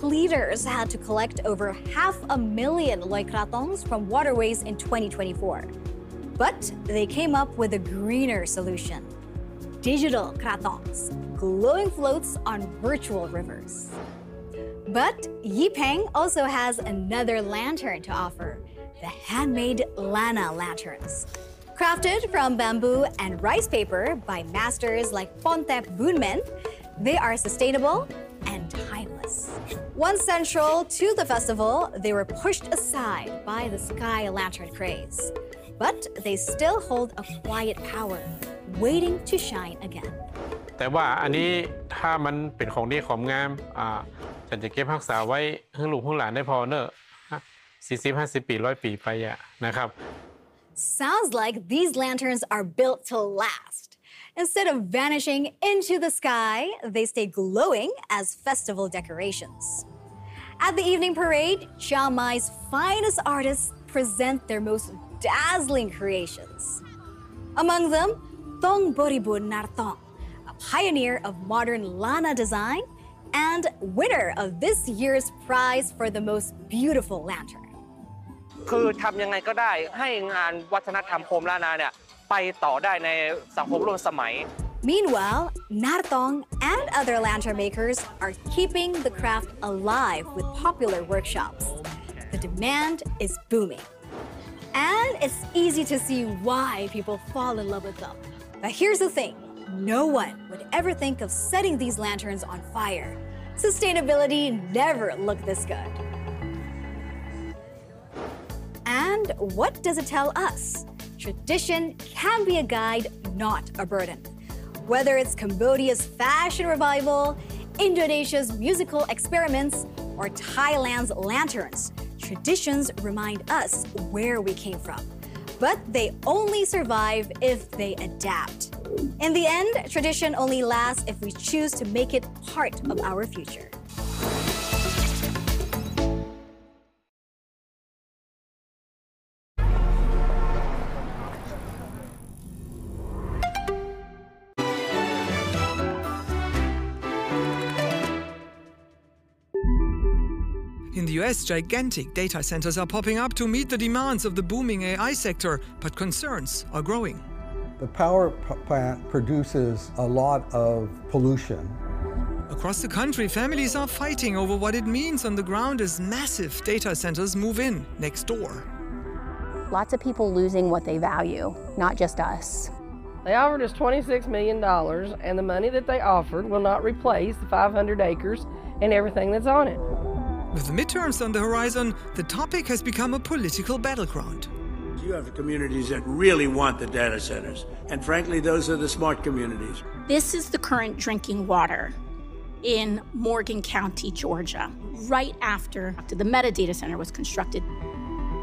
leaders had to collect over 500,000 Loy Krathongs from waterways in 2024. But they came up with a greener solution. Digital Krathongs, glowing floats on virtual rivers. But Yipeng also has another lantern to offer, the handmade Lana lanterns. Crafted from bamboo and rice paper by masters like Pontep Bunmen, they are sustainable and timeless. Once central to the festival, they were pushed aside by the sky lantern craze. But they still hold a quiet power, waiting to shine again. แต่ว่าอันนี้ถ้ามันเป็นของดีของงามฉันจะเก็บรักษาไว้ให้ลูกให้หลานได้พอเนอะ40-50 ปี100 ปีไปนะครับ Sounds like these lanterns are built to last. Instead of vanishing into the sky, they stay glowing as festival decorations. At the evening parade, Chiang Mai's finest artists present their most dazzling creations. Among them, Thong Boribun Nartong, a pioneer of modern Lana design and winner of this year's prize for the most beautiful lantern. คือทำยังไงก็ได้ให้งานวัฒนธรรมโคมล้านนาเนี่ยไปต่อได้ในสังคมร่วมสมัย Meanwhile, Nartong and other lantern makers are keeping the craft alive with popular workshops. The demand is booming. And it's easy to see why people fall in love with them. But here's the thing, no one would ever think of setting these lanterns on fire. Sustainability never looked this good. And what does it tell us? Tradition can be a guide, not a burden. Whether it's Cambodia's fashion revival, Indonesia's musical experiments, or Thailand's lanterns, traditions remind us where we came from. But they only survive if they adapt. In the end, tradition only lasts if we choose to make it part of our future. In the US, gigantic data centers are popping up to meet the demands of the booming AI sector, but concerns are growing. The power plant produces a lot of pollution. Across the country, families are fighting over what it means on the ground as massive data centers move in next door. Lots of people losing what they value, not just us. They offered us $26 million, and the money that they offered will not replace the 500 acres and everything that's on it. With the midterms on the horizon, the topic has become a political battleground. You have communities that really want the data centers, and frankly, those are the smart communities. This is the current drinking water in Morgan County, Georgia, right after the Meta data center was constructed.